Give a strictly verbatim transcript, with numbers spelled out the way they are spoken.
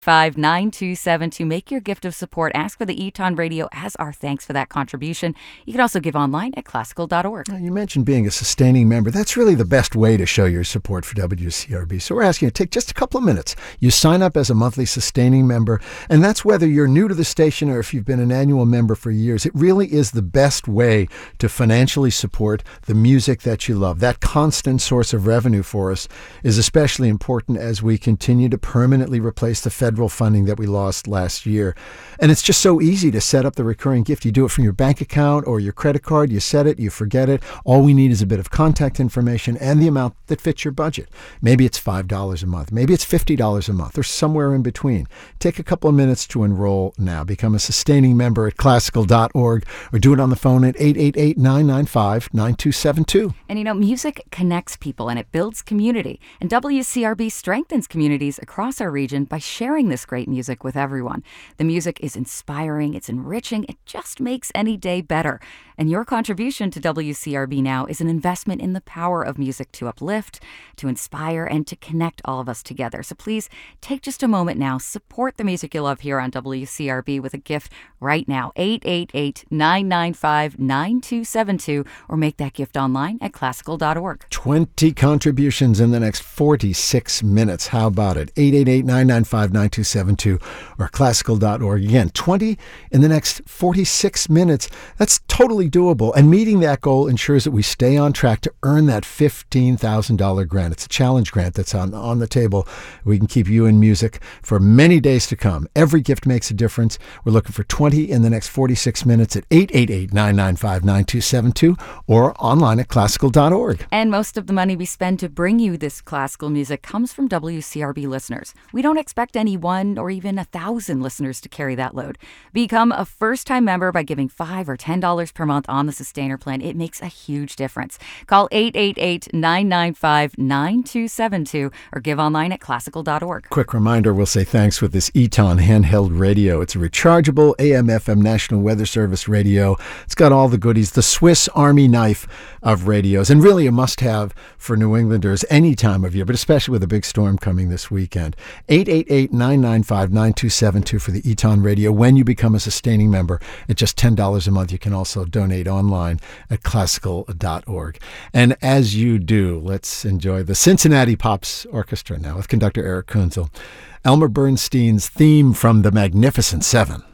five nine two seven two. Make your gift of support. Ask for the Eton Radio as our thanks for that contribution. You can also give online at classical dot org. You mentioned being a sustaining member. That's really the best way to show your support for W C R B. So we're asking you to take just a couple of minutes. You sign up as a monthly sustaining member, and that's whether you're new to the station or if you've been an annual member for years. It really is the best way to financially support the music that you love. That constant source of revenue for us is especially important as we continue to permanently replace the federal federal funding that we lost last year. And it's just so easy to set up the recurring gift. You do it from your bank account or your credit card. You set it, you forget it. All we need is a bit of contact information and the amount that fits your budget. Maybe it's five dollars a month. Maybe it's fifty dollars a month or somewhere in between. Take a couple of minutes to enroll now. Become a sustaining member at classical dot org or do it on the phone at eight eight eight, nine nine five, nine two seven two. And you know, music connects people and it builds community. And W C R B strengthens communities across our region by sharing this great music with everyone. The music is inspiring, it's enriching, it just makes any day better. And your contribution to W C R B Now is an investment in the power of music to uplift, to inspire, and to connect all of us together. So please take just a moment now, support the music you love here on W C R B with a gift right now, eight eight eight, nine nine five, nine two seven two, or make that gift online at classical dot org. twenty contributions in the next forty-six minutes. How about it? eight eight eight, nine nine five, nine two seven two or classical dot org. Again, twenty in the next forty-six minutes. That's totally doable. And meeting that goal ensures that we stay on track to earn that fifteen thousand dollars grant. It's a challenge grant that's on, on the table. We can keep you in music for many days to come. Every gift makes a difference. We're looking for twenty in the next forty-six minutes at eight eight eight, nine nine five, nine two seven two or online at classical dot org. And most of the money we spend to bring you this classical music comes from W C R B listeners. We don't expect any one or even a thousand listeners to carry that load. Become a first-time member by giving five or ten dollars per month on the Sustainer plan. It makes a huge difference. Call eight eight eight, nine nine five, nine two seven two or give online at classical dot org. Quick reminder, we'll say thanks with this Eton handheld radio. It's a rechargeable A M F M National Weather Service radio. It's got all the goodies, the Swiss Army knife of radios, and really a must-have for New Englanders any time of year, but especially with a big storm coming this weekend. eight eight eight, nine nine five, nine two seven two for the Eton radio. When you become a sustaining member at just ten dollars a month, you can also donate online at classical dot org. And as you do, let's enjoy the Cincinnati Pops Orchestra now with conductor Eric Kunzel. Elmer Bernstein's theme from The Magnificent Seven.